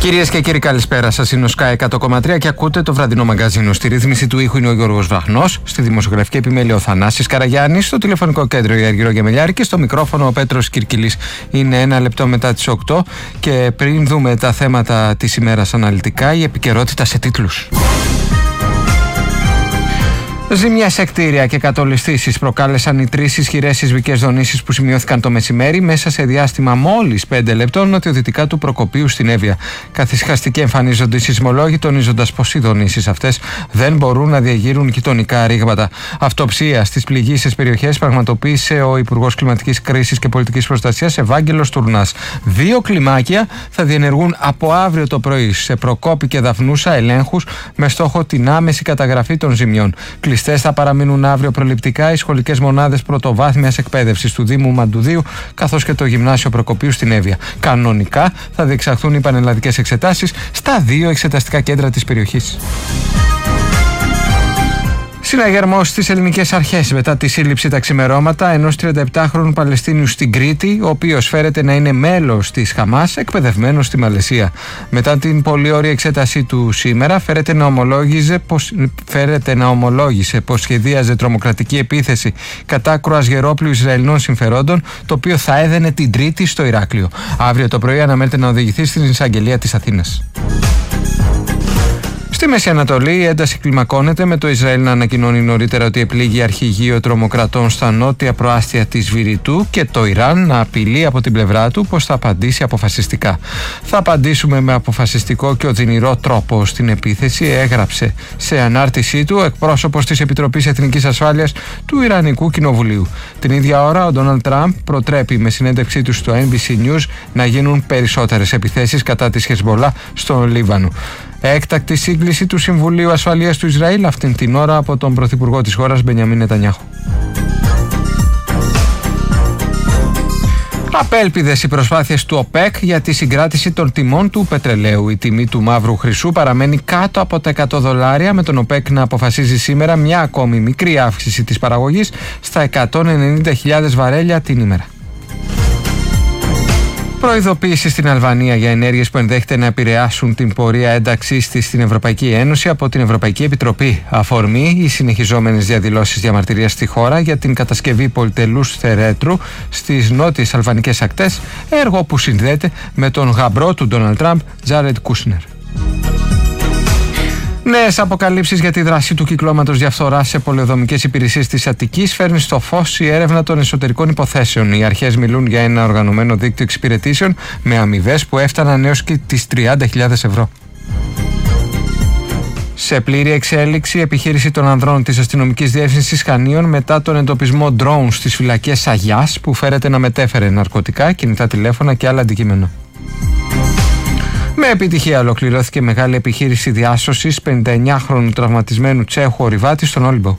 Κυρίες και κύριοι, καλησπέρα σας. Είναι ο Sky 100,3 και ακούτε το βραδινό μαγκαζίνο. Στη ρύθμιση του ήχου είναι ο Γιώργος Βραχνός, στη δημοσιογραφική επιμέλεια ο Θανάσης Καραγιάννης, στο τηλεφωνικό κέντρο η Αργυρό Γεμελιάρη και στο μικρόφωνο ο Πέτρος Κυρκυλής. Είναι 1 λεπτό μετά τις 8 και πριν δούμε τα θέματα της ημέρας αναλυτικά, η επικαιρότητα σε τίτλους. Ζημιά σε κτίρια και κατολιστήσεις προκάλεσαν οι 3 ισχυρές σεισμικές δονήσεις που σημειώθηκαν το μεσημέρι μέσα σε διάστημα μόλις 5 λεπτών νοτιοδυτικά του Προκοπίου στην Εύβοια. Καθησυχαστικοί εμφανίζονται οι σεισμολόγοι, τονίζοντας πως οι δονήσεις αυτές δεν μπορούν να διαγείρουν γειτονικά ρήγματα. Αυτοψία στις πληγείσες περιοχές πραγματοποίησε ο Υπουργός Κλιματικής Κρίσης και Πολιτικής Προστασίας Ευάγγελος Τουρνάς. 2 κλιμάκια θα διενεργούν από αύριο το πρωί σε Προκόπη και Δαφνούσα ελέγχους με στόχο την άμεση καταγραφή των ζημιών. Κλειστές θα παραμείνουν αύριο προληπτικά οι σχολικές μονάδες πρωτοβάθμιας εκπαίδευσης του Δήμου Μαντουδίου καθώς και το Γυμνάσιο Προκοπίου στην Εύβοια. Κανονικά θα διεξαχθούν οι πανελλαδικές εξετάσεις στα 2 εξεταστικά κέντρα της περιοχής. Συναγερμός στις ελληνικές αρχές μετά τη σύλληψη τα ξημερώματα ενός 37χρονου Παλαιστίνιου στην Κρήτη, ο οποίος φέρεται να είναι μέλος της Χαμάς, εκπαιδευμένος στη Μαλαισία. Μετά την πολύ ωραία εξέτασή του σήμερα, φέρεται να ομολόγησε πως σχεδίαζε τρομοκρατική επίθεση κατά κρουαζιερόπλοιου Ισραηλινών συμφερόντων, το οποίο θα έδαινε την Τρίτη στο Ηράκλειο. Αύριο το πρωί αναμένεται να οδηγηθεί στην εισαγγελία της Αθήνας. Στη Μέση Ανατολή η ένταση κλιμακώνεται, με το Ισραήλ να ανακοινώνει νωρίτερα ότι επλήγει αρχηγείο τρομοκρατών στα νότια προάστια της Βηρητού και το Ιράν να απειλεί από την πλευρά του πως θα απαντήσει αποφασιστικά. «Θα απαντήσουμε με αποφασιστικό και οδυνηρό τρόπο στην επίθεση», έγραψε σε ανάρτησή του ο εκπρόσωπος της Επιτροπής Εθνικής Ασφάλειας του Ιρανικού Κοινοβουλίου. Την ίδια ώρα ο Ντόναλντ Τραμπ προτρέπει με συνέντευξή του στο NBC News να γίνουν περισσότερες επιθέσεις κατά της Χεσμολάχ στο Λίβανο. Έκτακτη σύγκληση του Συμβουλίου Ασφαλείας του Ισραήλ αυτήν την ώρα από τον Πρωθυπουργό της χώρας Μπενιαμίν Νετανιάχου. Απέλπιδες οι προσπάθειες του ΟΠΕΚ για τη συγκράτηση των τιμών του πετρελαίου. Η τιμή του μαύρου χρυσού παραμένει κάτω από τα $100, με τον ΟΠΕΚ να αποφασίζει σήμερα μια ακόμη μικρή αύξηση της παραγωγής στα 190.000 βαρέλια την ημέρα. Προειδοποίηση στην Αλβανία για ενέργειες που ενδέχεται να επηρεάσουν την πορεία ένταξής της στην Ευρωπαϊκή Ένωση από την Ευρωπαϊκή Επιτροπή. Αφορμή οι συνεχιζόμενες διαδηλώσεις διαμαρτυρίας στη χώρα για την κατασκευή πολυτελούς θερέτρου στις νότιες αλβανικές ακτές, έργο που συνδέεται με τον γαμπρό του Ντόναλντ Τραμπ, Τζάρεντ Κούσνερ. Νέες αποκαλύψεις για τη δράση του κυκλώματος διαφθοράς σε πολεοδομικές υπηρεσίες της Αττικής φέρνει στο φως η έρευνα των εσωτερικών υποθέσεων. Οι αρχές μιλούν για ένα οργανωμένο δίκτυο εξυπηρετήσεων με αμοιβές που έφταναν έως και τις 30.000 ευρώ. Σε πλήρη εξέλιξη, επιχείρηση των ανδρών της Αστυνομικής Διεύθυνσης Χανίων μετά τον εντοπισμό drones στις φυλακές Αγιάς που φέρεται να μετέφερε ναρκωτικά, κινητά τηλέφωνα και άλλα αντικείμενα. Με επιτυχία ολοκληρώθηκε μεγάλη επιχείρηση διάσωσης 59χρονου τραυματισμένου Τσέχου ορειβάτη στον Όλυμπο.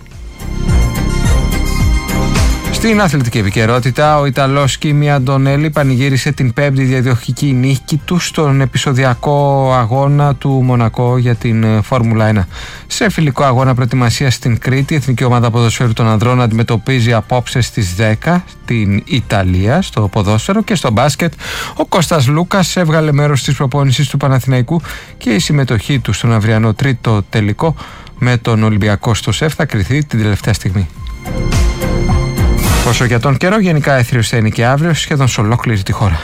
Στην αθλητική επικαιρότητα, ο Ιταλός Κίμι Αντωνέλη πανηγύρισε την 5η διαδοχική νίκη του στον επεισοδιακό αγώνα του Μονακό για την Φόρμουλα 1. Σε φιλικό αγώνα προετοιμασίας στην Κρήτη, η Εθνική Ομάδα Ποδοσφαίρου των Ανδρών αντιμετωπίζει απόψε στις 10 την Ιταλία στο ποδόσφαιρο, και στο μπάσκετ ο Κώστας Λούκας έβγαλε μέρος της προπόνησης του Παναθηναϊκού και η συμμετοχή του στον αυριανό τρίτο τελικό με τον Ολυμπιακό στο ΣΕΦ θα κριθεί την τελευταία στιγμή. Όσο για τον καιρό, γενικά έθριος θα είναι και αύριο σχεδόν σε ολόκληρη τη χώρα.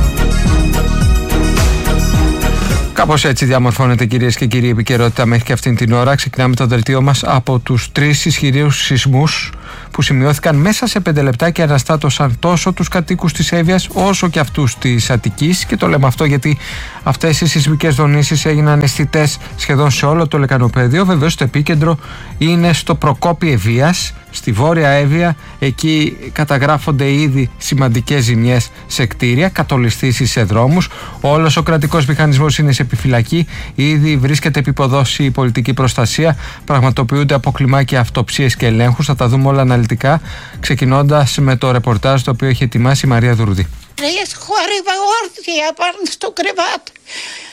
Κάπως έτσι διαμορφώνεται, κυρίες και κύριοι, η επικαιρότητα μέχρι και αυτήν την ώρα. Ξεκινάμε το δελτίο μας από τους 3 ισχυρούς σεισμούς που σημειώθηκαν μέσα σε 5 λεπτά και αναστάτωσαν τόσο τους κατοίκους της Εύβοιας όσο και αυτούς της Αττικής. Και το λέμε αυτό γιατί αυτές οι σεισμικές δονήσεις έγιναν αισθητές σχεδόν σε όλο το λεκανοπέδιο. Βεβαίως το επίκεντρο είναι στο Προκόπη Εβίας, στη Βόρεια Εύβοια. Εκεί καταγράφονται ήδη σημαντικές ζημιές σε κτίρια, κατολιστήσεις σε δρόμους. Όλος ο κρατικός μηχανισμός είναι σε επιφυλακή. Ήδη βρίσκεται επίποδος η πολιτική προστασία. Πραγματοποιούνται αποκλιμάκια, αυτοψίες και ελέγχους. Θα τα δούμε όλα αναλυτικά, ξεκινώντας με το ρεπορτάζ το οποίο έχει ετοιμάσει η Μαρία Δουρδή. Χόρυβα όρθια πάνω στο κρεβάτι.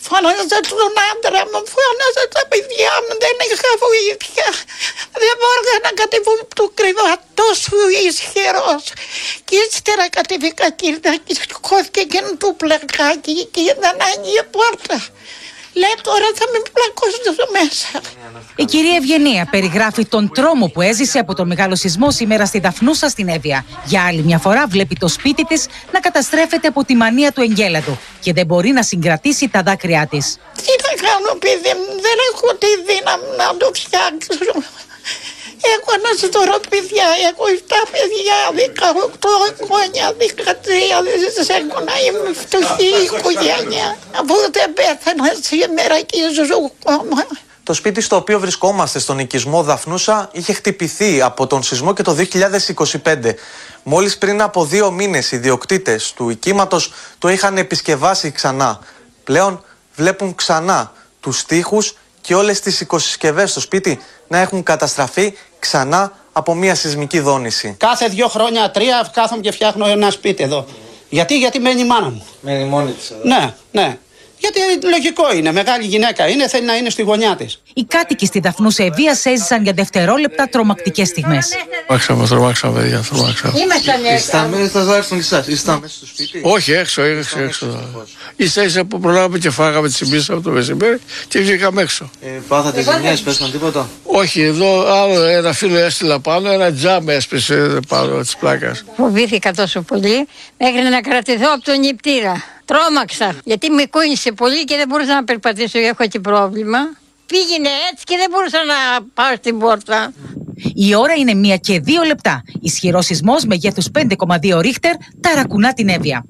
Φώναζα τον άντρα μου, φώναζα τα παιδιά μου, δεν είχα βοήθεια. Δεν μπόρεσα να κατεβώ το κρεβά, τόσο ισχυρός. Και ύστερα κατεβήκα και χώθηκε εκείνο το πλακάκι και ήταν άγια πόρτα. Λέει τώρα θα με πλακώσω μέσα. Η κυρία Ευγενία περιγράφει τον τρόμο που έζησε από τον μεγάλο σεισμό σήμερα στη Δαφνούσα στην Εύβοια. Για άλλη μια φορά βλέπει το σπίτι της να καταστρέφεται από τη μανία του εγκέλαδου και δεν μπορεί να συγκρατήσει τα δάκρυά της. Τι να κάνω παιδί μου, δεν έχω τη δύναμη να το φτιάξω. Έχω ένα σωρό παιδιά, έχω 7 παιδιά, 18 χρόνια, 13, δεν έχω να είμαι φτωχή οικογένεια. Αφού δεν πέθανα σήμερα και ζω ακόμα. Το σπίτι στο οποίο βρισκόμαστε στον οικισμό Δαφνούσα είχε χτυπηθεί από τον σεισμό και το 2025. Μόλις πριν από 2 μήνες οι ιδιοκτήτες του οικίματος το είχαν επισκευάσει ξανά. Πλέον βλέπουν ξανά τους τοίχους και όλες τις οικοσυσκευές στο σπίτι να έχουν καταστραφεί ξανά από μια σεισμική δόνηση. Κάθε 2 χρόνια, 3 κάθομαι και φτιάχνω ένα σπίτι εδώ. Γιατί μένει η μάνα μου. Μένει μόνη της εδώ. Ναι. Γιατί λογικό είναι, μεγάλη γυναίκα είναι, θέλει να είναι στη γωνιά της. Οι κάτοικοι στη Δαφνούσα Εββίας έζησαν για δευτερόλεπτα τρομακτικές στιγμές. Τρομάξαμε, παιδιά, τρομάξαμε. Ήσασταν μέσα στο σπίτι? Όχι, έξω. Ίσα που προλάβαμε και φάγαμε, τσιμπήσαμε το μεσημέρι και βγήκαμε έξω. Πάθατε ζημιές, πέσαν τίποτα? Όχι, εδώ άλλο ένα φίλο έστειλα πάνω, ένα τζάμ έσπασε πάνω της πλάκας. Φοβήθηκα τόσο πολύ, μέχρι να κρατηθώ από τον νηπτήρα. Τρόμαξα, γιατί με κούνησε πολύ και δεν μπορούσα να περπατήσω, έχω και πρόβλημα. Πήγαινε έτσι και δεν μπορούσα να πάω στην πόρτα. Η ώρα είναι 1 και 2 λεπτά. Ισχυρός σεισμός μεγέθους 5,2 ρίχτερ ταρακουνά την Εύβοια.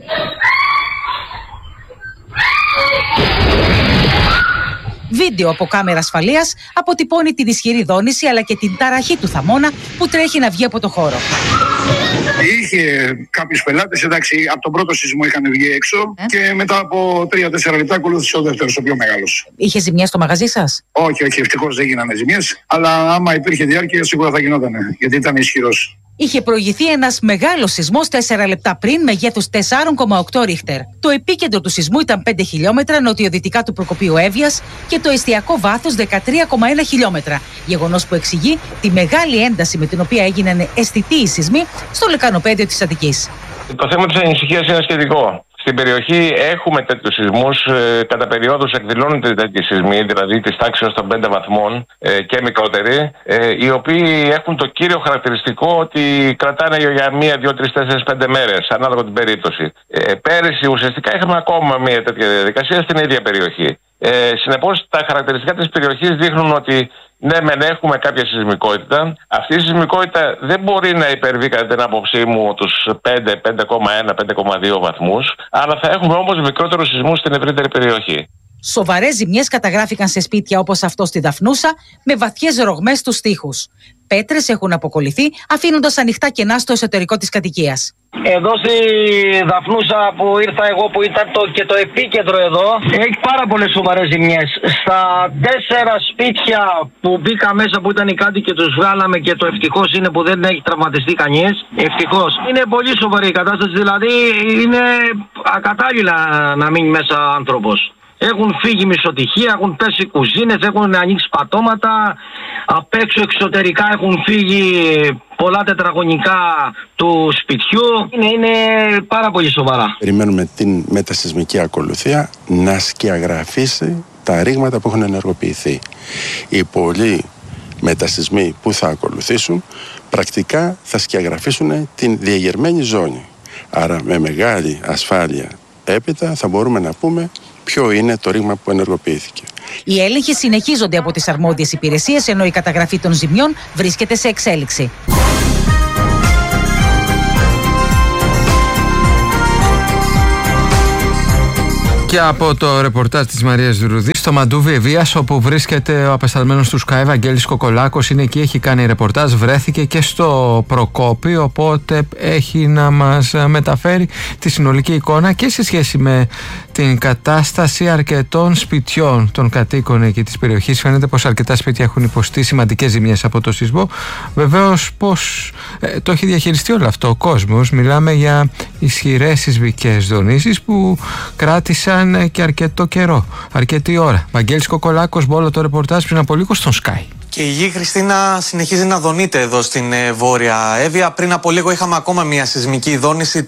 Βίντεο από κάμερα ασφαλείας αποτυπώνει την ισχυρή δόνηση αλλά και την ταραχή του θαμώνα που τρέχει να βγει από το χώρο. Είχε κάποιους πελάτες, εντάξει, από τον πρώτο σεισμό είχαν βγει έξω και μετά από 3-4 λεπτά ακολούθησε ο δεύτερος, ο πιο μεγάλος. Είχε ζημιές στο μαγαζί σας? Όχι, ευτυχώς δεν γίνανε ζημιές, αλλά άμα υπήρχε διάρκεια σίγουρα θα γινότανε, γιατί ήταν ισχυρός. Είχε προηγηθεί ένας μεγάλος σεισμός 4 λεπτά πριν μεγέθους 4,8 ρίχτερ. Το επίκεντρο του σεισμού ήταν 5 χιλιόμετρα νοτιοδυτικά του Προκοπείου Εύβοιας και το εστιακό βάθος 13,1 χιλιόμετρα. Γεγονός που εξηγεί τη μεγάλη ένταση με την οποία έγιναν αισθητοί οι σεισμοί στο λεκανοπέδιο της Αττικής. Το θέμα της ανησυχίας είναι σχετικό. Στην περιοχή έχουμε τέτοιους σεισμούς, κατά περιόδους εκδηλώνονται τέτοιοι σεισμοί, δηλαδή της τάξης των 5 βαθμών και μικρότεροι, οι οποίοι έχουν το κύριο χαρακτηριστικό ότι κρατάνε για 1, 2, 3, 4, 5 μέρες, ανάλογα την περίπτωση. Πέρυσι ουσιαστικά είχαμε ακόμα μια τέτοια διαδικασία στην ίδια περιοχή. Συνεπώς τα χαρακτηριστικά της περιοχής δείχνουν ότι ναι, μεν έχουμε κάποια σεισμικότητα. Αυτή η σεισμικότητα δεν μπορεί να υπερβεί, κατά την άποψή μου, τους 5, 5,1, 5,2 βαθμούς, αλλά θα έχουμε όμως μικρότερους σεισμούς στην ευρύτερη περιοχή. Σοβαρές ζημιές καταγράφηκαν σε σπίτια όπως αυτό στη Δαφνούσα, με βαθιές ρογμές στους τοίχους. Πέτρες έχουν αποκολληθεί, αφήνοντας ανοιχτά κενά στο εσωτερικό της κατοικίας. Εδώ στη Δαφνούσα που ήρθα εγώ, που ήταν και το επίκεντρο εδώ, έχει πάρα πολλές σοβαρές ζημιές. Στα 4 σπίτια που μπήκα μέσα, που ήταν οι κάτοικοι, τους βγάλαμε και το ευτυχώς είναι που δεν έχει τραυματιστεί κανείς. Ευτυχώς. Είναι πολύ σοβαρή η κατάσταση, δηλαδή είναι ακατάλληλα να μείνει μέσα άνθρωπος. Έχουν φύγει μισοτυχία, έχουν πέσει κουζίνες, έχουν ανοίξει πατώματα. Απ' έξω εξωτερικά έχουν φύγει πολλά τετραγωνικά του σπιτιού. Είναι πάρα πολύ σοβαρά. Περιμένουμε την μετασεισμική ακολουθία να σκιαγραφίσει τα ρήγματα που έχουν ενεργοποιηθεί. Οι πολλοί μετασεισμοί που θα ακολουθήσουν πρακτικά θα σκιαγραφίσουν την διαγερμένη ζώνη. Άρα με μεγάλη ασφάλεια έπειτα θα μπορούμε να πούμε ποιο είναι το ρήγμα που ενεργοποιήθηκε. Οι έλεγχοι συνεχίζονται από τις αρμόδιες υπηρεσίες, ενώ η καταγραφή των ζημιών βρίσκεται σε εξέλιξη. Και από το ρεπορτάζ της Μαρίας Δουρουδής στο Μαντούβι Εββίας, όπου βρίσκεται ο απεσταλμένος του ΣΚΑ Ευαγγέλης Κοκολάκος, είναι εκεί, έχει κάνει ρεπορτάζ, βρέθηκε και στο Προκόπη, οπότε έχει να μας μεταφέρει τη συνολική εικόνα και σε σχέση με την κατάσταση αρκετών σπιτιών των κατοίκων εκεί της περιοχής. Φαίνεται πως αρκετά σπίτια έχουν υποστεί σημαντικές ζημιές από το σεισμό. Βεβαίως πως το έχει διαχειριστεί όλο αυτό ο κόσμος. Μιλάμε για ισχυρές σεισμικές δονήσεις που κράτησαν ήταν και αρκετό καιρό, αρκετή ώρα. Βαγγέλης Κοκολάκος, Μπόλο, το ρεπορτάζ πριν από λίγο στον Sky. Και η γη, Χριστίνα, συνεχίζει να δονείται εδώ στην Βόρεια Εύβοια. Πριν από λίγο είχαμε ακόμα μια σεισμική δόνηση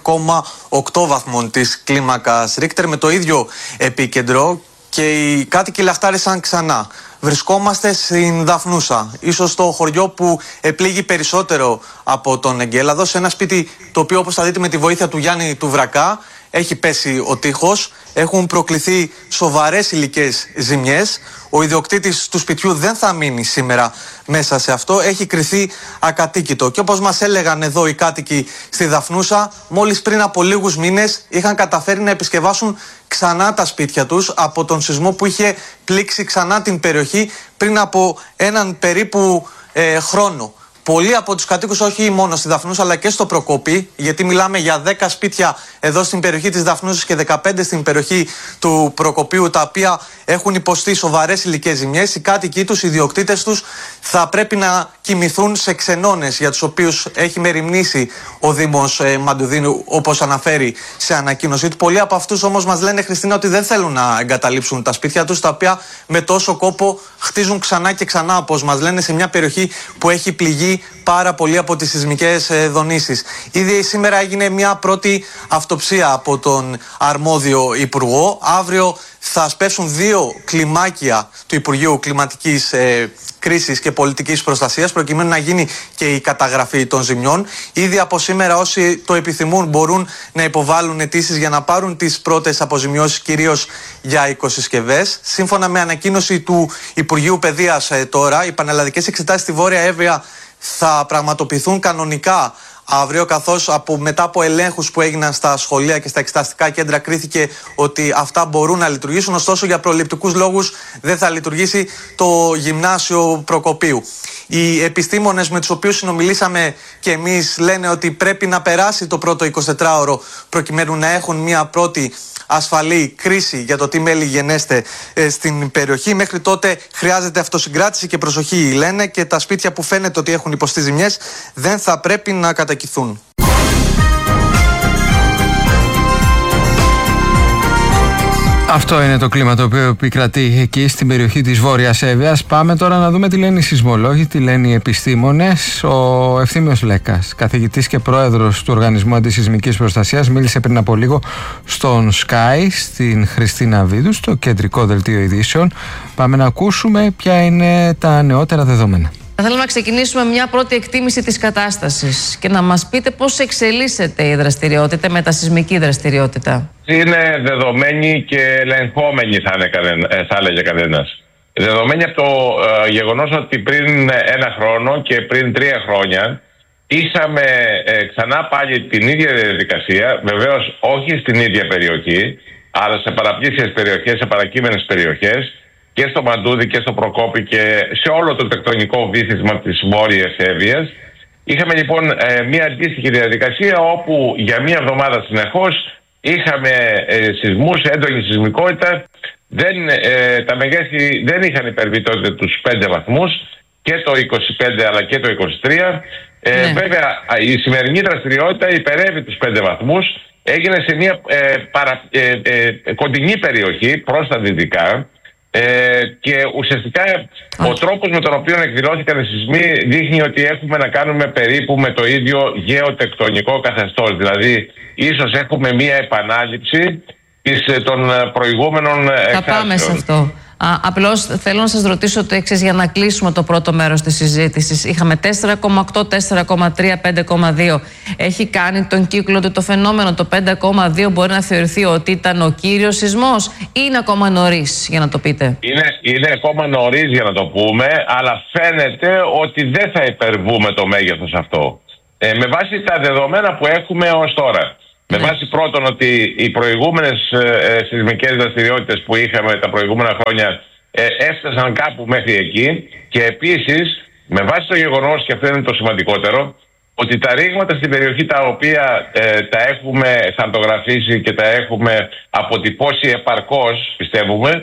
3,8 βαθμών της κλίμακας Ρίχτερ με το ίδιο επίκεντρο και οι κάτοικοι λαχτάρισαν ξανά. Βρισκόμαστε στην Δαφνούσα, ίσως το χωριό που επλήγει περισσότερο από τον Εγκέλαδο, σε ένα σπίτι το οποίο, όπως θα δείτε με τη βοήθεια του Γιάννη του Βρακά, έχει πέσει ο τοίχος, έχουν προκληθεί σοβαρές υλικές ζημιές. Ο ιδιοκτήτης του σπιτιού δεν θα μείνει σήμερα μέσα σε αυτό, έχει κριθεί ακατοίκητο. Και όπως μας έλεγαν εδώ οι κάτοικοι στη Δαφνούσα, μόλις πριν από λίγους μήνες είχαν καταφέρει να επισκευάσουν ξανά τα σπίτια τους από τον σεισμό που είχε πλήξει ξανά την περιοχή πριν από έναν περίπου χρόνο. Πολλοί από τους κατοίκους, όχι μόνο στη Δαφνούσα αλλά και στο Προκόπη, γιατί μιλάμε για 10 σπίτια εδώ στην περιοχή της Δαφνούσας και 15 στην περιοχή του Προκοπίου, τα οποία έχουν υποστεί σοβαρές υλικές ζημιές. Οι κάτοικοι τους, οι ιδιοκτήτες τους, θα πρέπει να κοιμηθούν σε ξενώνες για τους οποίους έχει μεριμνήσει ο Δήμος Μαντουδίνου, όπως αναφέρει σε ανακοίνωσή του. Πολλοί από αυτούς όμως μας λένε, Χριστίνα, ότι δεν θέλουν να εγκαταλείψουν τα σπίτια τους, τα οποία με τόσο κόπο χτίζουν ξανά και ξανά, όπως μας λένε, σε μια περιοχή που έχει πληγεί πάρα πολύ από τις σεισμικές δονήσεις. Ήδη σήμερα έγινε μια πρώτη αυτοψία από τον αρμόδιο υπουργό. Αύριο θα σπεύσουν 2 κλιμάκια του Υπουργείου Κλιματικής Κρίσης και Πολιτικής Προστασίας, προκειμένου να γίνει και η καταγραφή των ζημιών. Ήδη από σήμερα όσοι το επιθυμούν μπορούν να υποβάλουν αιτήσεις για να πάρουν τις πρώτες αποζημιώσεις, κυρίως για οικοσυσκευές. Σύμφωνα με ανακοίνωση του Υπουργείου Παιδείας τώρα, οι πανελλαδικές εξετάσεις στη Βόρεια Εύβοια θα πραγματοποιηθούν κανονικά αύριο, καθώς μετά από ελέγχους που έγιναν στα σχολεία και στα εξεταστικά κέντρα κρίθηκε ότι αυτά μπορούν να λειτουργήσουν. Ωστόσο, για προληπτικούς λόγους δεν θα λειτουργήσει το Γυμνάσιο Προκοπίου. Οι επιστήμονες με τους οποίους συνομιλήσαμε και εμείς λένε ότι πρέπει να περάσει το πρώτο 24ωρο προκειμένου να έχουν μια πρώτη ασφαλή κρίση για το τι μέλη γενέστε στην περιοχή. Μέχρι τότε χρειάζεται αυτοσυγκράτηση και προσοχή, λένε, και τα σπίτια που φαίνεται ότι έχουν υποστεί ζημιές δεν θα πρέπει να κατακυθούν. Αυτό είναι το κλίμα το οποίο επικρατεί εκεί στην περιοχή της Βόρειας Εύβοιας. Πάμε τώρα να δούμε τι λένε οι σεισμολόγοι, τι λένε οι επιστήμονες. Ο Ευθύμιος Λέκας, καθηγητής και πρόεδρος του Οργανισμού Αντισεισμικής Προστασίας, μίλησε πριν από λίγο στον Sky, στην Χριστίνα Βίδου, στο κεντρικό δελτίο ειδήσεων. Πάμε να ακούσουμε ποια είναι τα νεότερα δεδομένα. Θα θέλαμε να ξεκινήσουμε μια πρώτη εκτίμηση της κατάστασης και να μας πείτε πώς εξελίσσεται η δραστηριότητα, μετασεισμική δραστηριότητα. Είναι δεδομένη και ελεγχόμενη, θα έλεγε κανένας. Δεδομένη από το γεγονός ότι πριν 1 χρόνο και πριν 3 χρόνια είχαμε ξανά πάλι την ίδια διαδικασία, βεβαίως όχι στην ίδια περιοχή, αλλά σε παραπλήσιες περιοχές, σε παρακείμενες περιοχές, και στο Μαντούδι και στο Προκόπη και σε όλο το τεκτονικό βύθισμα της Βόρειας Εύβοιας. Είχαμε λοιπόν μια αντίστοιχη διαδικασία όπου για 1 εβδομάδα συνεχώς είχαμε σεισμούς, έντονη σεισμικότητα. Τα μεγέθη δεν είχαν υπερβεί τότε τους 5 βαθμούς, και το 25 αλλά και το 23. Βέβαια η σημερινή δραστηριότητα υπερεύει τους 5 βαθμούς. Έγινε σε μια κοντινή περιοχή προς τα δυτικά. Και ουσιαστικά ο τρόπος με τον οποίο εκδηλώθηκαν οι σεισμοί δείχνει ότι έχουμε να κάνουμε περίπου με το ίδιο γεωτεκτονικό καθεστώς. Δηλαδή ίσως έχουμε μία επανάληψη των προηγούμενων εκθέσεων. Θα πάμε σε αυτό. Απλώς θέλω να σας ρωτήσω το εξής για να κλείσουμε το πρώτο μέρος της συζήτησης. Είχαμε 4,8, 4,3, 5,2. Έχει κάνει τον κύκλο του το φαινόμενο? Το 5,2 μπορεί να θεωρηθεί ότι ήταν ο κύριος σεισμός ή είναι ακόμα νωρίς για να το πείτε? Είναι ακόμα νωρίς για να το πούμε, αλλά φαίνεται ότι δεν θα υπερβούμε το μέγεθος αυτό. Με βάση τα δεδομένα που έχουμε ως τώρα. Με βάση πρώτον ότι οι προηγούμενες σεισμικές δραστηριότητες που είχαμε τα προηγούμενα χρόνια έφτασαν κάπου μέχρι εκεί, και επίσης με βάση το γεγονός, και αυτό είναι το σημαντικότερο, ότι τα ρήγματα στην περιοχή τα οποία τα έχουμε χαρτογραφήσει και τα έχουμε αποτυπώσει επαρκώς, πιστεύουμε,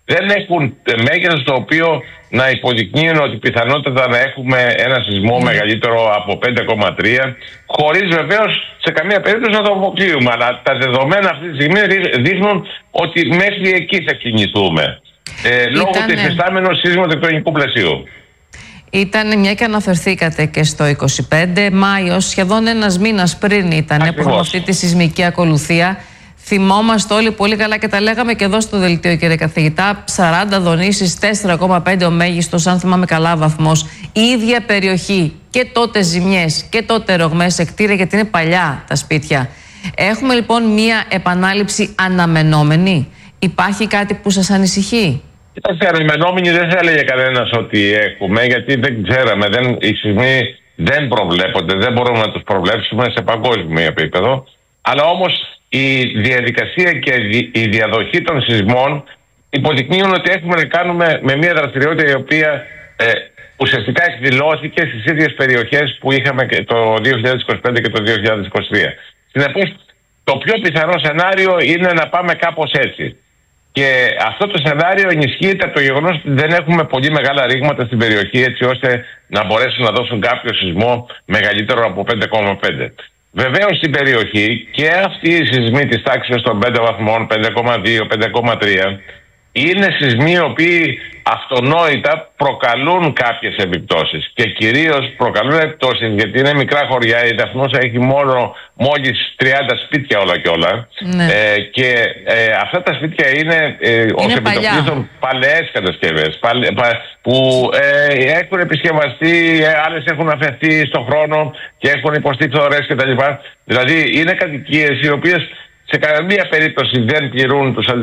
δεν έχουν μέγεθος το οποίο να υποδεικνύουν ότι πιθανότατα να έχουμε ένα σεισμό μεγαλύτερο από 5,3, χωρίς βεβαίως σε καμία περίπτωση να το αποκλείουμε. Αλλά τα δεδομένα αυτή τη στιγμή δείχνουν ότι μέχρι εκεί θα κινηθούμε, λόγω του υφιστάμενου σεισμοτεκτονικού πλαισίου. Ήταν, μια και αναφερθήκατε και στο 25 Μάιο, σχεδόν ένας μήνας πριν ήταν που είχαμε αυτή τη σεισμική ακολουθία. Θυμόμαστε όλοι πολύ καλά και τα λέγαμε και εδώ στο δελτίο, κύριε καθηγητά. 40 δονήσεις, 4,5 ο μέγιστος, αν θυμάμαι καλά, βαθμός. Η ίδια περιοχή, και τότε ζημιές και τότε ρογμές σε κτίρια, γιατί είναι παλιά τα σπίτια. Έχουμε λοιπόν μία επανάληψη αναμενόμενη. Υπάρχει κάτι που σας ανησυχεί? Κοιτάξτε, αναμενόμενη δεν θα έλεγε κανένας ότι έχουμε, γιατί δεν ξέραμε. Οι σεισμοί δεν προβλέπονται, δεν μπορούμε να τους προβλέψουμε σε παγκόσμιο επίπεδο. Αλλά όμως η διαδικασία και η διαδοχή των σεισμών υποδεικνύουν ότι έχουμε να κάνουμε με μια δραστηριότητα η οποία ουσιαστικά εκδηλώθηκε στις ίδιες περιοχές που είχαμε και το 2025 και το 2023. Συνεπώς, το πιο πιθανό σενάριο είναι να πάμε κάπως έτσι. Και αυτό το σενάριο ενισχύεται από το γεγονός ότι δεν έχουμε πολύ μεγάλα ρήγματα στην περιοχή, έτσι ώστε να μπορέσουν να δώσουν κάποιο σεισμό μεγαλύτερο από 5,5. Βεβαίως στην περιοχή και αυτοί οι σεισμοί της τάξης των 5 βαθμών, 5,2, 5,3, είναι σεισμοί οι οποίοι αυτονόητα προκαλούν κάποιες επιπτώσεις και κυρίως προκαλούν επιπτώσεις γιατί είναι μικρά χωριά. Η Δαφνούσα έχει μόλις 30 σπίτια όλα και όλα, και αυτά τα σπίτια είναι ως επιτοπλίστων παλαιές κατασκευές που έχουν επισκευαστεί, άλλες έχουν αφαιθεί στον χρόνο και έχουν υποστεί φθορές κτλ. Δηλαδή είναι κατοικίες οι οποίες σε καμία περίπτωση δεν πληρούν τους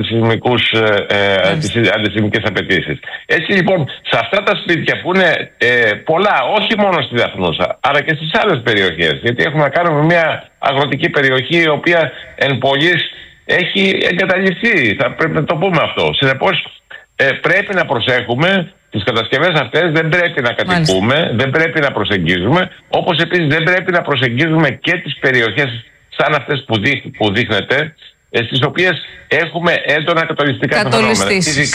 τις αντισεισμικές απαιτήσεις. Έτσι λοιπόν, σε αυτά τα σπίτια που είναι πολλά, όχι μόνο στη Δαφνούσα, αλλά και στις άλλες περιοχές, γιατί έχουμε να κάνουμε μια αγροτική περιοχή η οποία εν πολλοίς έχει εγκαταλειφθεί, θα πρέπει να το πούμε αυτό. Συνεπώς, πρέπει να προσέχουμε τις κατασκευές αυτές, δεν πρέπει να κατοικούμε, δεν πρέπει να προσεγγίζουμε, όπως επίσης δεν πρέπει να προσεγγίζουμε και τις περιοχές σαν αυτές που δείχνετε, στις οποίες έχουμε έντονα κατολιστικά φαινόμενα.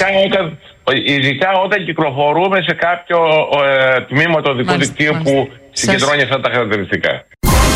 Ειδικά όταν κυκλοφορούμε σε κάποιο τμήμα του οδικού δικτύου που συγκεντρώνει αυτά τα χαρακτηριστικά.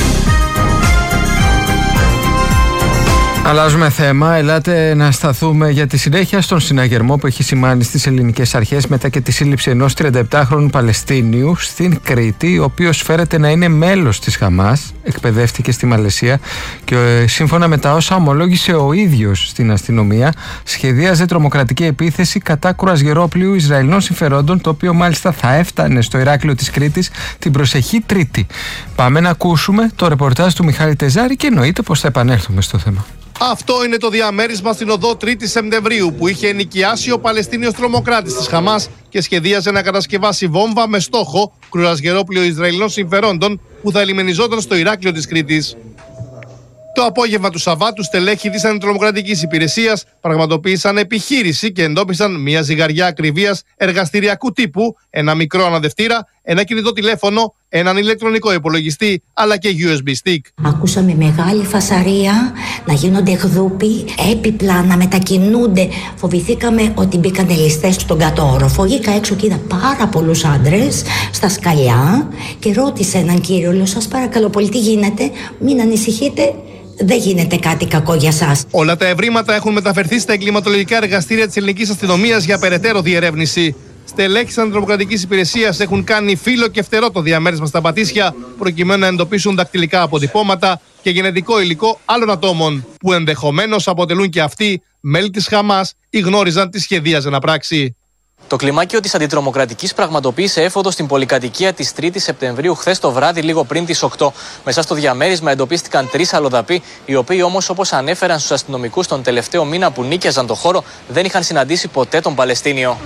Αλλάζουμε θέμα. Ελάτε να σταθούμε για τη συνέχεια στον συναγερμό που έχει σημάνει στις ελληνικές αρχές μετά και τη σύλληψη ενός 37χρονου Παλαιστίνιου στην Κρήτη, ο οποίος φέρεται να είναι μέλος της Χαμάς. Εκπαιδεύτηκε στη Μαλαισία και σύμφωνα με τα όσα ομολόγησε ο ίδιος στην αστυνομία, σχεδίαζε τρομοκρατική επίθεση κατά κρουαζιερόπλοιου Ισραηλινών συμφερόντων, το οποίο μάλιστα θα έφτανε στο Ηράκλειο της Κρήτης την προσεχή Τρίτη. Πάμε να ακούσουμε το ρεπορτάζ του Μιχάλη Τεζάρη και εννοείται πως θα επανέλθουμε στο θέμα. Αυτό είναι το διαμέρισμα στην οδό 3η Σεπτεμβρίου που είχε ενοικιάσει ο Παλαιστίνιος τρομοκράτης της Χαμάς και σχεδίαζε να κατασκευάσει βόμβα με στόχο κρουαζιερόπλοιο Ισραηλινών συμφερόντων που θα ελιμενιζόταν στο Ηράκλειο της Κρήτης. Το απόγευμα του Σαββάτου, στελέχοι της αντιτρομοκρατικής υπηρεσίας πραγματοποίησαν επιχείρηση και εντόπισαν μια ζυγαριά ακριβίας εργαστηριακού τύπου, ένα μικρό αναδευτήρα, ένα κινητό τηλέφωνο, έναν ηλεκτρονικό υπολογιστή αλλά και USB stick. Ακούσαμε μεγάλη φασαρία, να γίνονται εκδούποι, έπιπλα να μετακινούνται. Φοβηθήκαμε ότι μπήκαν ληστές στον κάτω όροφο. Βγήκα έξω και είδα πάρα πολλούς άντρες στα σκαλιά και ρώτησε έναν κύριο, λέω, σας παρακαλώ πολύ, τι γίνεται, μην ανησυχείτε. Δεν γίνεται κάτι κακό για σας. Όλα τα ευρήματα έχουν μεταφερθεί στα εγκληματολογικά εργαστήρια της ελληνικής αστυνομίας για περαιτέρω διερεύνηση. Στελέχοι της αντιτρομοκρατικής υπηρεσίας έχουν κάνει φύλλο και φτερό το διαμέρισμα στα Πατήσια, προκειμένου να εντοπίσουν δακτυλικά αποτυπώματα και γενετικό υλικό άλλων ατόμων, που ενδεχομένως αποτελούν και αυτοί μέλη της Χαμάς ή γνώριζαν τι σχεδίαζε να πράξει. Το κλιμάκιο της αντιτρομοκρατικής πραγματοποίησε έφοδο στην πολυκατοικία της 3ης Σεπτεμβρίου χθες το βράδυ, λίγο πριν τις 8. Μέσα στο διαμέρισμα εντοπίστηκαν 3 αλλοδαποί, οι οποίοι όμως, όπως ανέφεραν στους αστυνομικούς τον τελευταίο μήνα που νίκιαζαν το χώρο, δεν είχαν συναντήσει ποτέ τον Παλαιστίνιο.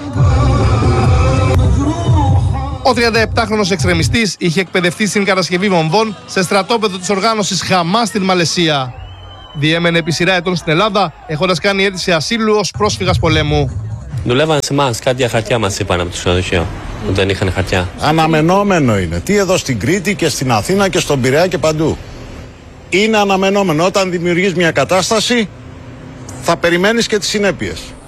Ο 37χρονος εξτρεμιστής είχε εκπαιδευτεί στην κατασκευή βομβών σε στρατόπεδο της οργάνωσης Χαμάς στην Μαλαισία. Διέμενε επί σειρά ετών στην Ελλάδα, έχοντας κάνει αίτηση ασύλου ως πρόσφυγας πολέμου. Δουλεύαν σε εμάς, κάτι για χαρτιά μας είπαν από το ξενοδοχείο, που δεν είχαν χαρτιά. Αναμενόμενο είναι. Τι εδώ στην Κρήτη και στην Αθήνα και στον Πειραιά και παντού. Είναι αναμενόμενο. Όταν δημιουργείς μια κατάσταση, θα περιμένεις και τις συνέπειες.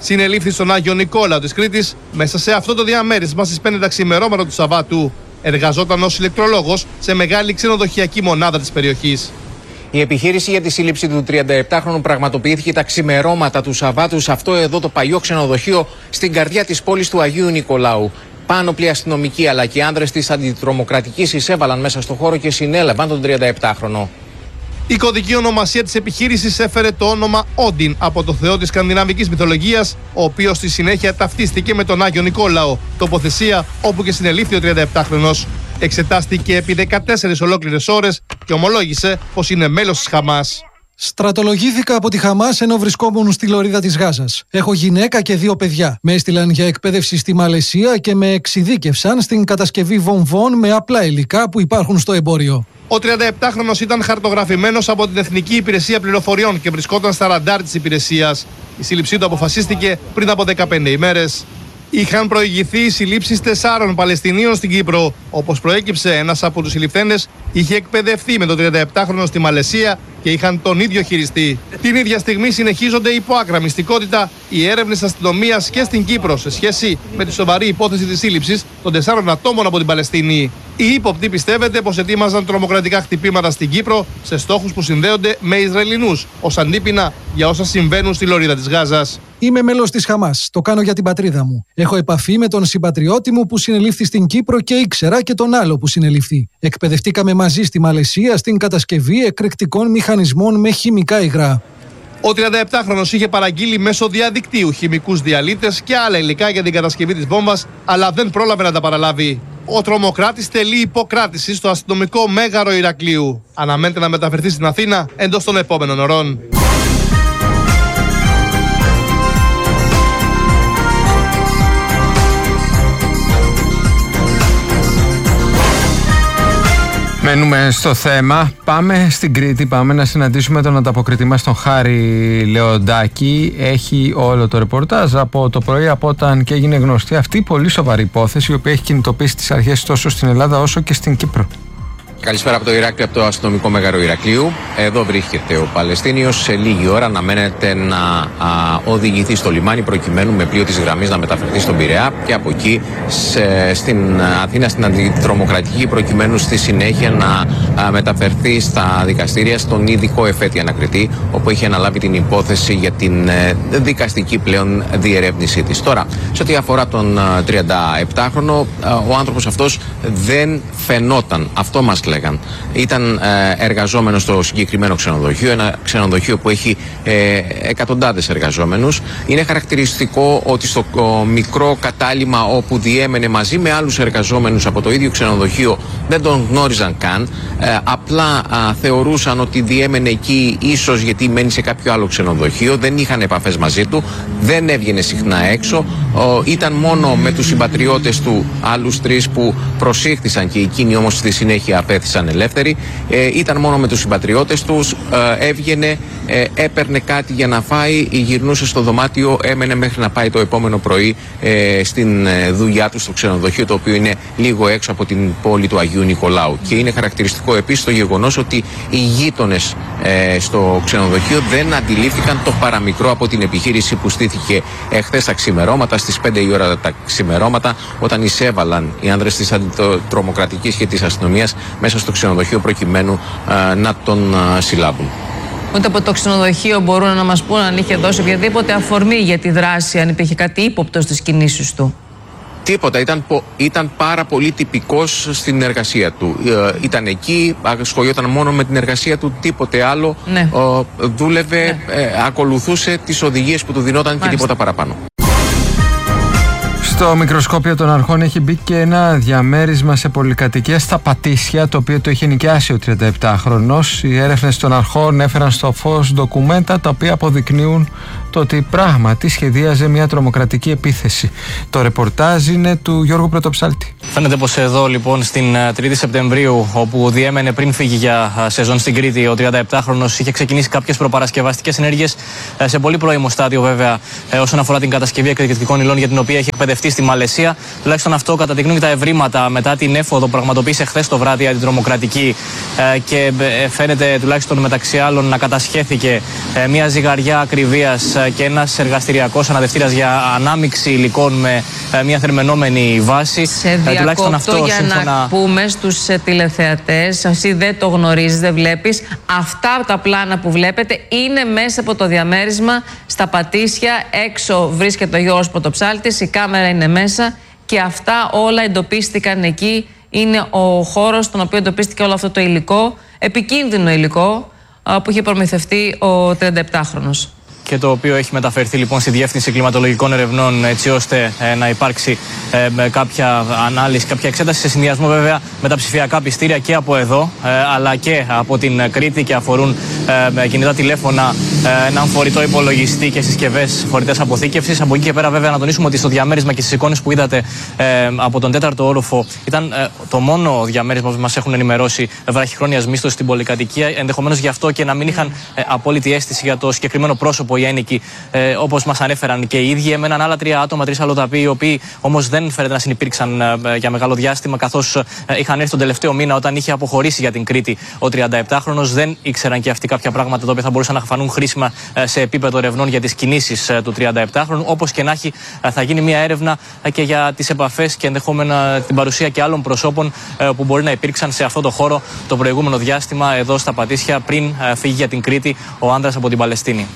συνελήφθη στον Άγιο Νικόλαο της Κρήτης μέσα σε αυτό το διαμέρισμα στις 5 τα ξημερώματα του Σαββάτου. Εργαζόταν ως ηλεκτρολόγος σε μεγάλη ξενοδοχειακή μονάδα της περιοχής. Η επιχείρηση για τη σύλληψη του 37χρονου πραγματοποιήθηκε τα ξημερώματα του Σαββάτου σε αυτό εδώ το παλιό ξενοδοχείο στην καρδιά της πόλης του Αγίου Νικολάου. Πάνωπλοι αστυνομικοί αλλά και άνδρες της αντιτρομοκρατικής εισέβαλαν μέσα στο χώρο και συνέλαβαν τον 37χρονο. Η κωδική ονομασία της επιχείρησης έφερε το όνομα Όντιν από το θεό της σκανδιναβικής μυθολογίας, ο οποίος στη συνέχεια ταυτίστηκε με τον Άγιο Νικόλαο, τοποθεσία όπου και συνελήφθη ο 37χρονος. Εξετάστηκε επί 14 ολόκληρες ώρες και ομολόγησε πως είναι μέλος της Χαμάς. Στρατολογήθηκα από τη Χαμάς ενώ βρισκόμουν στη λωρίδα της Γάζας. Έχω γυναίκα και 2 παιδιά. Με έστειλαν για εκπαίδευση στη Μαλαισία και με εξειδίκευσαν στην κατασκευή βομβών με απλά υλικά που υπάρχουν στο εμπόριο. Ο 37χρονος ήταν χαρτογραφημένος από την Εθνική Υπηρεσία Πληροφοριών και βρισκόταν στα ραντάρ της υπηρεσίας. Η σύλληψή του αποφασίστηκε πριν από 15 ημέρες. Είχαν προηγηθεί οι συλλήψεις 4 Παλαιστινίων στην Κύπρο. Όπως προέκυψε, ένας από τους συλληφθέντες είχε εκπαιδευτεί με τον 37χρονο στη Μαλαισία και είχαν τον ίδιο χειριστή. Την ίδια στιγμή συνεχίζονται υπό άκρα μυστικότητα οι έρευνες αστυνομίας και στην Κύπρο σε σχέση με τη σοβαρή υπόθεση της σύλληψης των 4 ατόμων από την Παλαιστίνη. Οι ύποπτοι πιστεύετε πως ετοίμαζαν τρομοκρατικά χτυπήματα στην Κύπρο σε στόχους που συνδέονται με Ισραηλινούς ως αντίπεινα για όσα συμβαίνουν στη λωρίδα της Γάζας. Είμαι μέλος της Χαμάς. Το κάνω για την πατρίδα μου. Έχω επαφή με τον συμπατριώτη μου που συνελήφθη στην Κύπρο και ήξερα και τον άλλο που συνελήφθη. Εκπαιδευτήκαμε μαζί στη Μαλαισία στην κατασκευή εκρηκτικών μηχανισμών με χημικά υγρά. Ο 37χρονος είχε παραγγείλει μέσω διαδικτύου χημικούς διαλύτες και άλλα υλικά για την κατασκευή της βόμβας, αλλά δεν πρόλαβε να τα παραλάβει. Ο τρομοκράτης τελεί υποκράτηση στο αστυνομικό μέγαρο Ηρακλείου. Αναμένεται να μεταφερθεί στην Αθήνα εντός των επόμενων ωρών. Μένουμε στο θέμα. Πάμε στην Κρήτη. Πάμε να συναντήσουμε τον ανταποκριτή μας, τον Χάρη Λεοντάκη. Έχει όλο το ρεπορτάζ από το πρωί, από όταν και έγινε γνωστή αυτή η πολύ σοβαρή υπόθεση, η οποία έχει κινητοποιήσει τις αρχές τόσο στην Ελλάδα όσο και στην Κύπρο. Καλησπέρα από το Ηράκλειο, από το αστυνομικό μέγαρο Ηρακλείου. Εδώ βρίσκεται ο Παλαιστίνιος. Σε λίγη ώρα αναμένεται να οδηγηθεί στο λιμάνι προκειμένου με πλοίο της γραμμής να μεταφερθεί στον Πειραιά και από εκεί στην Αθήνα, στην αντιτρομοκρατική, προκειμένου στη συνέχεια να μεταφερθεί στα δικαστήρια στον ειδικό εφέτη ανακριτή, όπου έχει αναλάβει την υπόθεση για την δικαστική πλέον διερεύνησή της. Τώρα, σε ό,τι αφορά τον 37χρονο, ο άνθρωπος αυτός δεν φαινόταν. Αυτό μας λέγαν. Ήταν εργαζόμενος στο συγκεκριμένο ξενοδοχείο, ένα ξενοδοχείο που έχει εκατοντάδες εργαζόμενους. Είναι χαρακτηριστικό ότι στο μικρό κατάλημα όπου διέμενε μαζί με άλλους εργαζόμενους από το ίδιο ξενοδοχείο δεν τον γνώριζαν καν. Απλά θεωρούσαν ότι διέμενε εκεί ίσως γιατί μένει σε κάποιο άλλο ξενοδοχείο. Δεν είχαν επαφές μαζί του, δεν έβγαινε συχνά έξω. Ήταν μόνο με τους συμπατριώτες του, άλλους 3 που προσήχθησαν και εκείνοι όμως στη συνέχεια απέθησαν ελεύθεροι. Ήταν μόνο με τους συμπατριώτες τους, έβγαινε, έπαιρνε κάτι για να φάει, γυρνούσε στο δωμάτιο, έμενε μέχρι να πάει το επόμενο πρωί στην δουλειά του στο ξενοδοχείο, το οποίο είναι λίγο έξω από την πόλη του Αγίου Νικολάου. Και είναι χαρακτηριστικό επίσης το γεγονός ότι οι γείτονες στο ξενοδοχείο δεν αντιλήφθηκαν το παραμικρό από την επιχείρηση που στήθηκε χθες τα ξημερώματα, στις 5 η ώρα τα ξημερώματα, όταν εισέβαλαν οι άνδρες της αντιτρομοκρατικής και της αστυνομίας μέσα στο ξενοδοχείο προκειμένου να τον συλλάβουν. Ούτε από το ξενοδοχείο μπορούν να μας πούν αν είχε δώσει οποιαδήποτε αφορμή για τη δράση, αν υπήρχε κάτι ύποπτο στις κινήσεις του. Τίποτα, ήταν πάρα πολύ τυπικός στην εργασία του. Ήταν εκεί, ασχολιόταν μόνο με την εργασία του, τίποτε άλλο. Ναι. Δούλευε, ναι. Ακολουθούσε τις οδηγίες που του δινόταν. Μάλιστα. Και τίποτα παραπάνω. Στο μικροσκόπιο των αρχών έχει μπει και ένα διαμέρισμα σε πολυκατοικία στα Πατήσια, το οποίο το είχε νοικιάσει ο 37χρονος. Οι έρευνες των αρχών έφεραν στο φως ντοκουμέντα τα οποία αποδεικνύουν το ότι πράγματι σχεδίαζε μια τρομοκρατική επίθεση. Το ρεπορτάζ είναι του Γιώργου Πρωτοψάλτη. Φαίνεται πως εδώ λοιπόν στην 3η Σεπτεμβρίου, όπου διέμενε πριν φύγει για σεζόν στην Κρήτη, ο 37χρονος είχε ξεκινήσει κάποιες προπαρασκευαστικές ενέργειες σε πολύ πρώιμο στάδιο, βέβαια, όσον αφορά την κατασκευή εκρηκτικών υλών για την οποία έχει εκπαιδευτεί στη Μαλαισία. Τουλάχιστον αυτό καταδεικνύουν τα ευρήματα μετά την έφοδο που πραγματοποίησε χθες το βράδυ αντιτρομοκρατική και φαίνεται τουλάχιστον μεταξύ άλλων να κατασχέθηκε μια ζυγαριά ακριβίας και ένας εργαστηριακός αναδευτήρας για ανάμειξη υλικών με μια θερμαινόμενη βάση. Σε διακόπτω για να πούμε στους τηλεθεατές, εσύ δεν το γνωρίζεις, δεν βλέπεις. Αυτά τα πλάνα που βλέπετε είναι μέσα από το διαμέρισμα στα Πατήσια. Έξω βρίσκεται ο Γιώργος Πρωτοψάλτης, η κάμερα είναι μέσα και αυτά όλα εντοπίστηκαν εκεί. Είναι ο χώρος στον οποίο εντοπίστηκε όλο αυτό το υλικό, επικίνδυνο υλικό που είχε προμηθευτεί ο 37χρονος. Και το οποίο έχει μεταφερθεί λοιπόν στη Διεύθυνση Κλιματολογικών Ερευνών, έτσι ώστε να υπάρξει κάποια ανάλυση, κάποια εξέταση σε συνδυασμό βέβαια με τα ψηφιακά πιστήρια και από εδώ, αλλά και από την Κρήτη, και αφορούν κινητά τηλέφωνα, έναν φορητό υπολογιστή και συσκευές φορητές αποθήκευσης. Από εκεί και πέρα, βέβαια, να τονίσουμε ότι στο διαμέρισμα και στις εικόνες που είδατε από τον 4ο όροφο ήταν το μόνο διαμέρισμα που μας έχουν ενημερώσει βραχυχρόνιας μίσθωσης στην πολυκατοικία. Ενδεχομένως γι' αυτό και να μην είχαν απόλυτη αίσθηση για το συγκεκριμένο πρόσωπο οι ένοικοι, όπως μας ανέφεραν και οι ίδιοι. Έμεναν άλλα 3 άτομα, 3 αλλοδαποί, οι οποίοι όμως δεν φαίνεται να συνυπήρξαν για μεγάλο διάστημα, καθώς είχαν έρθει τον τελευταίο μήνα όταν είχε αποχωρήσει για την Κρήτη ο 37χρονος. Δεν ήξεραν και αυτοί κάποια πράγματα τα οποία θα μπορούσαν να φανούν χρήσιμα σε επίπεδο ερευνών για τις κινήσεις του 37χρονου. Όπως και να έχει, θα γίνει μια έρευνα και για τις επαφές και ενδεχόμενα την παρουσία και άλλων προσώπων που μπορεί να υπήρξαν σε αυτό το χώρο το προηγούμενο διάστημα εδώ στα Πατήσια, πριν φύγει για την Κρήτη ο άνδρας από την Παλαιστίνη.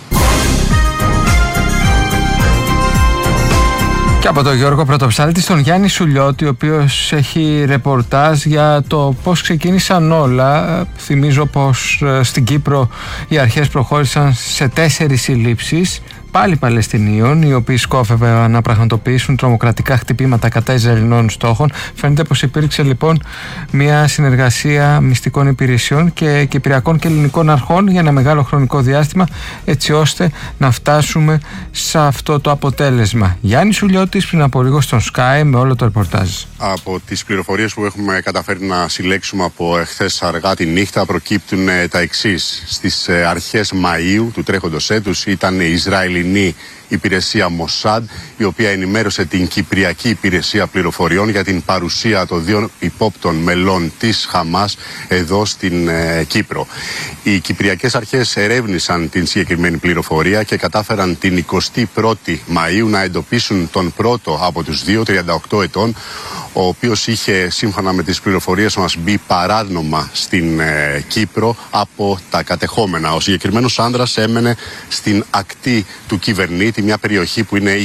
Και από τον Γιώργο Πρωτοψάλτη στον Γιάννη Σουλιώτη, ο οποίος έχει ρεπορτάζ για το πώς ξεκίνησαν όλα. Θυμίζω πως στην Κύπρο οι αρχές προχώρησαν σε 4 συλλήψεις, πάλι Παλαιστινίων, οι οποίοι σκόφευαν να πραγματοποιήσουν τρομοκρατικά χτυπήματα κατά Ισραηλινών στόχων. Φαίνεται πως υπήρξε λοιπόν μια συνεργασία μυστικών υπηρεσιών και κυπριακών και ελληνικών αρχών για ένα μεγάλο χρονικό διάστημα, έτσι ώστε να φτάσουμε σε αυτό το αποτέλεσμα. Γιάννη Σουλιώτης πριν από λίγο στον Sky με όλο το ρεπορτάζ. Από τις πληροφορίες που έχουμε καταφέρει να συλλέξουμε από εχθές αργά τη νύχτα, προκύπτουν τα εξής. Στις αρχές Μαΐου του τρέχοντος έτους ήταν η Ισραηλινή υπηρεσία Μοσάντ, η οποία ενημέρωσε την Κυπριακή Υπηρεσία Πληροφοριών για την παρουσία των 2 υπόπτων μελών της Χαμάς εδώ στην Κύπρο. Οι Κυπριακές αρχές ερεύνησαν την συγκεκριμένη πληροφορία και κατάφεραν την 21η Μαΐου να εντοπίσουν τον πρώτο από τους 2, 38 ετών, ο οποίος είχε, σύμφωνα με τις πληροφορίες μας, μπει παράνομα στην Κύπρο από τα κατεχόμενα. Ο συγκεκριμένος άνδρας έμενε στην ακτή του Κυβερνήτη, μια περιοχή που είναι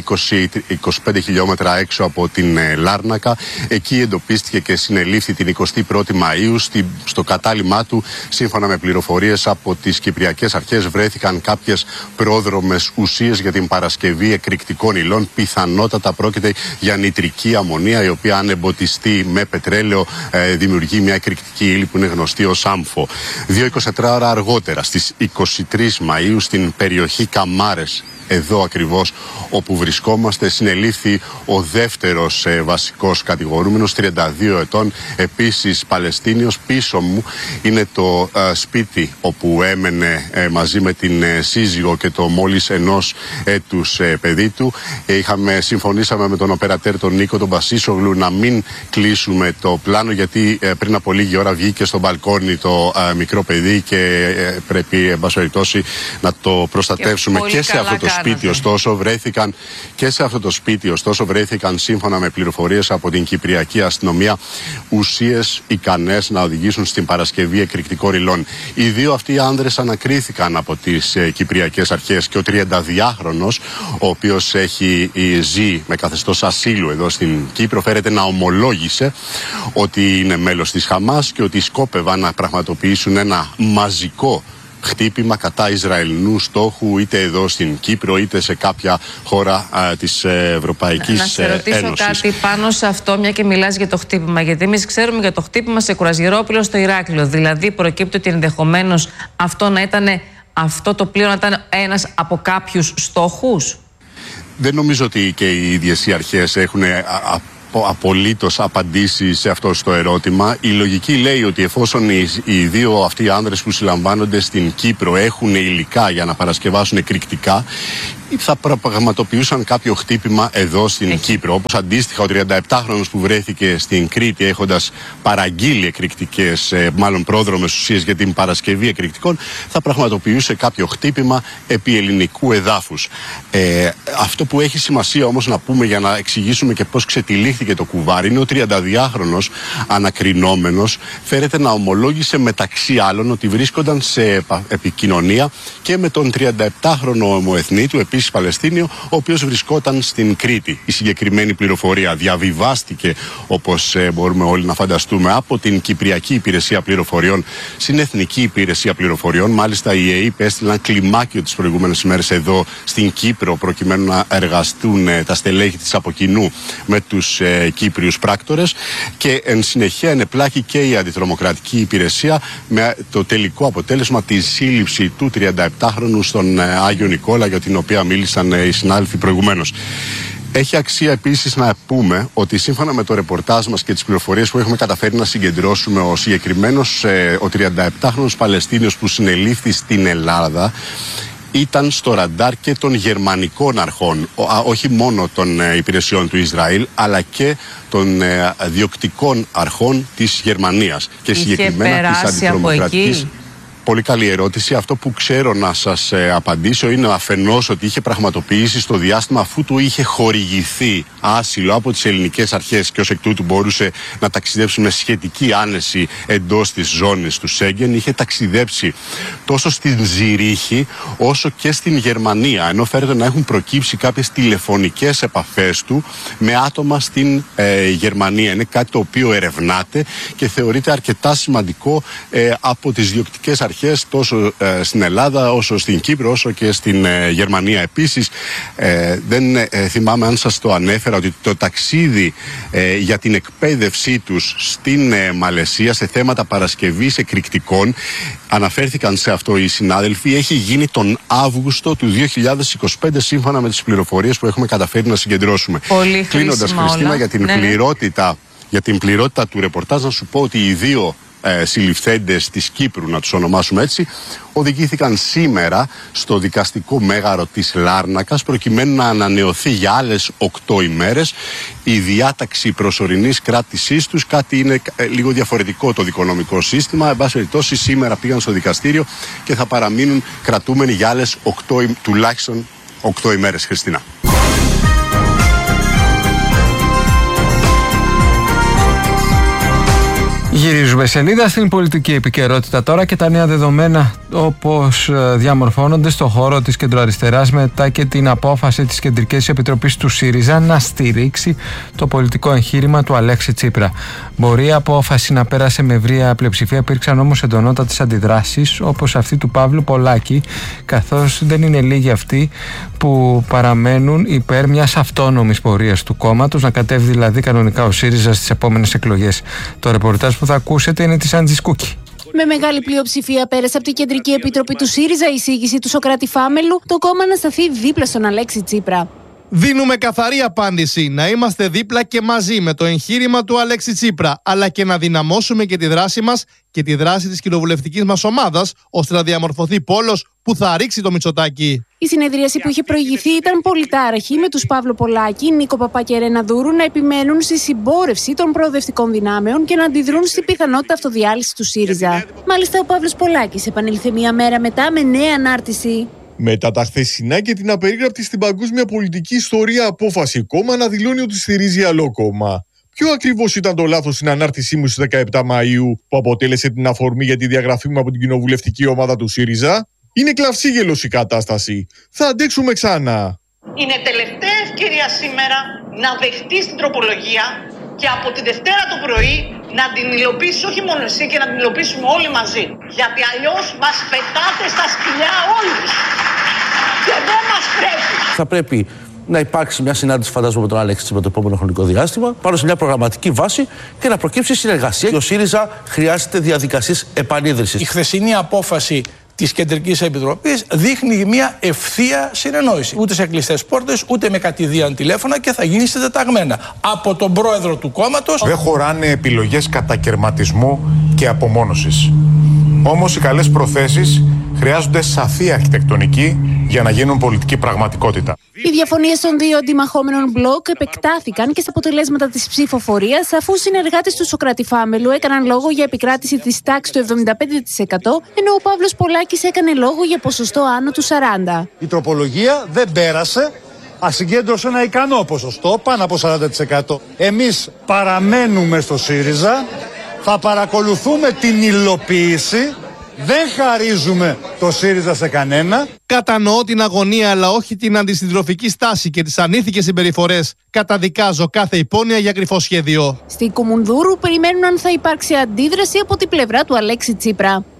20-25 χιλιόμετρα έξω από την Λάρνακα. Εκεί εντοπίστηκε και συνελήφθη την 21η Μαΐου. Στο κατάλημά του, σύμφωνα με πληροφορίες από τις Κυπριακές Αρχές, βρέθηκαν κάποιες πρόδρομες ουσίες για την παρασκευή εκρηκτικών υλών. Πιθανότατα πρόκειται για νητρική αμμονία, η οποία αν εμποτιστεί με πετρέλαιο δημιουργεί μια εκρηκτική ύλη που είναι γνωστή ως άμφο. 2-24 ώρα αργότερα, στις 23 Μαΐου, στην περιοχή Καμάρες, εδώ ακριβώς όπου βρισκόμαστε, συνελήφθη ο δεύτερος βασικός κατηγορούμενος, 32 ετών, επίσης Παλαιστίνιος. Πίσω μου είναι το σπίτι όπου έμενε μαζί με την σύζυγο και το μόλις 1 έτους παιδί του. Συμφωνήσαμε με τον οπερατέρ τον Νίκο τον Πασίσογλου να μην κλείσουμε το πλάνο, γιατί πριν από λίγη ώρα βγήκε στο μπαλκόνι το μικρό παιδί και πρέπει εν πάση περιπτώσει να το προστατεύσουμε. Και σε αυτό το σπίτι, ωστόσο, βρέθηκαν σύμφωνα με πληροφορίες από την Κυπριακή Αστυνομία ουσίες ικανές να οδηγήσουν στην παρασκευή εκρηκτικών υλών. Οι 2 αυτοί άνδρες ανακρίθηκαν από τις Κυπριακές Αρχές και ο 32χρονος, ο οποίος ζει με καθεστώς ασύλου εδώ στην Κύπρο, φέρεται να ομολόγησε ότι είναι μέλος της Χαμάς και ότι σκόπευαν να πραγματοποιήσουν ένα μαζικό χτύπημα κατά Ισραηλινού στόχου, είτε εδώ στην Κύπρο είτε σε κάποια χώρα της Ευρωπαϊκής Ένωσης. Να σε ρωτήσω κάτι πάνω σε αυτό, μια και μιλάς για το χτύπημα, γιατί εμείς ξέρουμε για το χτύπημα σε Κουρασγερόπουλο στο Ηράκλειο. Δηλαδή προκύπτει ότι ενδεχομένως αυτό το πλοίο να ήταν ένας από κάποιους στόχους. Δεν νομίζω ότι και οι ίδιες οι αρχές έχουν απολύτως απαντήσει σε αυτό το ερώτημα. Η λογική λέει ότι εφόσον οι 2 αυτοί άνδρες που συλλαμβάνονται στην Κύπρο έχουν υλικά για να παρασκευάσουν εκρηκτικά, θα πραγματοποιούσαν κάποιο χτύπημα εδώ στην Κύπρο. Όπως αντίστοιχα ο 37χρονος που βρέθηκε στην Κρήτη έχοντας παραγγείλει εκρηκτικές, μάλλον πρόδρομες ουσίες για την παρασκευή εκρηκτικών, θα πραγματοποιούσε κάποιο χτύπημα επί ελληνικού εδάφους. Αυτό που έχει σημασία όμως να πούμε για να εξηγήσουμε και πώς ξετυλίχθηκε το κουβάρι είναι ο 32χρονος ανακρινόμενος φέρεται να ομολόγησε μεταξύ άλλων ότι βρίσκονταν σε επικοινωνία και με τον 37χρονο ομοεθνή του, επίσης Παλαιστίνιο, ο οποίος βρισκόταν στην Κρήτη. Η συγκεκριμένη πληροφορία διαβιβάστηκε, όπως μπορούμε όλοι να φανταστούμε, από την Κυπριακή Υπηρεσία Πληροφοριών στην Εθνική Υπηρεσία Πληροφοριών. Μάλιστα, οι ΕΕΠ έστειλαν κλιμάκιο τις προηγούμενες ημέρες εδώ στην Κύπρο, προκειμένου να εργαστούν τα στελέχη της από κοινού με τους Κύπριους πράκτορες. Και εν συνεχεία ενεπλάκη και η Αντιτρομοκρατική Υπηρεσία με το τελικό αποτέλεσμα τη σύλληψη του 37χρονου στον Άγιο Νικόλα, για την οποία μίλησαν οι συνάδελφοι προηγουμένως. Έχει αξία επίσης να πούμε ότι σύμφωνα με το ρεπορτάζ μας και τις πληροφορίες που έχουμε καταφέρει να συγκεντρώσουμε, ο συγκεκριμένος ο 37χρονος Παλαιστίνιος που συνελήφθη στην Ελλάδα ήταν στο ραντάρ και των γερμανικών αρχών, όχι μόνο των υπηρεσιών του Ισραήλ, αλλά και των διοκτικών αρχών της Γερμανίας και συγκεκριμένα της Αντιτρομοκρατικής. Πολύ καλή ερώτηση. Αυτό που ξέρω να σας απαντήσω είναι αφενός ότι είχε πραγματοποιήσει στο διάστημα, αφού του είχε χορηγηθεί άσυλο από τις ελληνικές αρχές και ως εκ τούτου μπορούσε να ταξιδέψει με σχετική άνεση εντός της ζώνης του Σέγγεν, είχε ταξιδέψει τόσο στην Ζηρίχη όσο και στην Γερμανία, ενώ φέρεται να έχουν προκύψει κάποιες τηλεφωνικές επαφές του με άτομα στην Γερμανία. Είναι κάτι το οποίο ερευνάται και θεωρείται αρκετά σημαντικό από τις διοκτικές αρχές τόσο στην Ελλάδα όσο στην Κύπρο όσο και στην Γερμανία. Επίσης δεν θυμάμαι αν σας το ανέφερα ότι το ταξίδι για την εκπαίδευσή τους στην Μαλαισία σε θέματα παρασκευής εκρηκτικών, αναφέρθηκαν σε αυτό οι συνάδελφοι, έχει γίνει τον Αύγουστο του 2025 σύμφωνα με τις πληροφορίες που έχουμε καταφέρει να συγκεντρώσουμε. Κλείνοντας, Χριστίνα, για την πληρότητα του ρεπορτάζ, να σου πω ότι οι δύο συλληφθέντες της Κύπρου, να τους ονομάσουμε έτσι, οδηγήθηκαν σήμερα στο δικαστικό μέγαρο της Λάρνακας προκειμένου να ανανεωθεί για άλλες 8 ημέρες η διάταξη προσωρινής κράτησής τους. Κάτι είναι λίγο διαφορετικό το δικονομικό σύστημα. Εν πάση περιπτώσει, σήμερα πήγαν στο δικαστήριο και θα παραμείνουν κρατούμενοι για άλλες τουλάχιστον 8 ημέρες, Χριστίνα. Γυρίζουμε σελίδα στην πολιτική επικαιρότητα τώρα και τα νέα δεδομένα όπως διαμορφώνονται στο χώρο της κεντροαριστεράς μετά και την απόφαση της Κεντρικής Επιτροπής του ΣΥΡΙΖΑ να στηρίξει το πολιτικό εγχείρημα του Αλέξη Τσίπρα. Μπορεί η απόφαση να πέρασε με ευρεία πλειοψηφία, υπήρξαν όμως εντονότατες αντιδράσεις όπως αυτή του Παύλου Πολάκη, καθώς δεν είναι λίγοι αυτοί που παραμένουν υπέρ μιας αυτόνομης πορείας του κόμματος, να κατέβει δηλαδή κανονικά ο ΣΥΡΙΖΑ στις επόμενες εκλογές. Το ρεπορτάζ που θα ακούσετε είναι της Άντζης Κούκη. Με μεγάλη πλειοψηφία πέρασε από την Κεντρική Επιτροπή του ΣΥΡΙΖΑ η εισήγηση του Σωκράτη Φάμελου το κόμμα να σταθεί δίπλα στον Αλέξη Τσίπρα. Δίνουμε καθαρή απάντηση να είμαστε δίπλα και μαζί με το εγχείρημα του Αλέξη Τσίπρα, αλλά και να δυναμώσουμε και τη δράση μας και τη δράση της κοινοβουλευτικής μας ομάδας, ώστε να διαμορφωθεί πόλος που θα ρίξει το Μητσοτάκη. Η συνεδρίαση που είχε προηγηθεί ήταν πολυτάραχη, με τους Παύλο Πολάκη, Νίκο Παπά και Ρένα Δούρου να επιμένουν στη συμπόρευση των προοδευτικών δυνάμεων και να αντιδρούν στην πιθανότητα αυτοδιάλυσης του ΣΥΡΙΖΑ. Μάλιστα, ο Παύλος Πολάκης επανήλθε μία μέρα μετά με νέα ανάρτηση. Μετά τα χθεσινά και την απερίγραπτη στην παγκόσμια πολιτική ιστορία απόφαση κόμμα να δηλώνει ότι στηρίζει άλλο κόμμα. Ποιο ακριβώς ήταν το λάθος στην ανάρτησή μου στις 17 Μαΐου που αποτέλεσε την αφορμή για τη διαγραφή μου από την κοινοβουλευτική ομάδα του ΣΥΡΙΖΑ? Είναι κλαυσίγελος η κατάσταση. Θα αντέξουμε ξανά. Είναι τελευταία ευκαιρία σήμερα να δεχτείς την τροπολογία και από τη Δευτέρα το πρωί να την υλοποιήσεις όχι μόνο εσύ και να την υλοποιήσουμε όλοι μαζί. Γιατί αλλιώς μας πετάτε στα σκυλιά όλους. Και δεν μας πρέπει. Θα πρέπει να υπάρξει μια συνάντηση, φαντάζομαι, με τον Αλέξη Τσίπρα το επόμενο χρονικό διάστημα, πάνω σε μια προγραμματική βάση και να προκύψει συνεργασία. Ο ΣΥΡΙΖΑ χρειάζεται διαδικασίες επανίδρυσης. Η χθεσινή απόφαση της Κεντρικής Επιτροπής δείχνει μια ευθεία συνεννόηση. Ούτε σε κλειστές πόρτες, ούτε με κατηδίαν τηλέφωνα και θα γίνει συντεταγμένα από τον πρόεδρο του κόμματος. Δεν χωράνε επιλογές κατακερματισμού και απομόνωσης. Όμως οι καλές προθέσεις Χρειάζονται σαφή αρχιτεκτονική για να γίνουν πολιτική πραγματικότητα. Οι διαφωνίες των δύο αντιμαχόμενων μπλοκ επεκτάθηκαν και στα αποτελέσματα της ψηφοφορίας, αφού συνεργάτες του Σωκράτη Φάμελου έκαναν λόγο για επικράτηση της τάξης του 75%, ενώ ο Παύλος Πολάκης έκανε λόγο για ποσοστό άνω του 40%. Η τροπολογία δεν πέρασε, ασυγκέντρωσε ένα ικανό ποσοστό, πάνω από 40%. Εμείς παραμένουμε στο ΣΥΡΙΖΑ, θα παρακολουθούμε την υλοποίηση. Δεν χαρίζουμε το ΣΥΡΙΖΑ σε κανένα. Κατανοώ την αγωνία, αλλά όχι την αντισυντροφική στάση και τις ανήθικες συμπεριφορές. Καταδικάζω κάθε υπόνοια για κρυφό σχέδιο. Στη Κουμουνδούρου περιμένουν αν θα υπάρξει αντίδραση από την πλευρά του Αλέξη Τσίπρα.